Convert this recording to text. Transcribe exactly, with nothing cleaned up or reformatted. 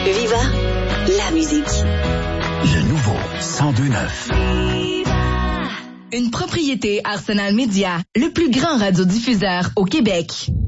Viva, la musique. Le nouveau cent deux neuf. Une propriété Arsenal Média, le plus grand radiodiffuseur au Québec.